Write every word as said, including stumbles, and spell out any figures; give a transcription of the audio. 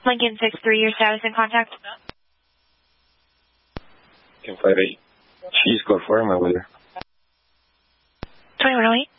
Lincoln six three, your status in contact? Lincoln five eight. She's go for him, I'm with her. twenty-one oh eight.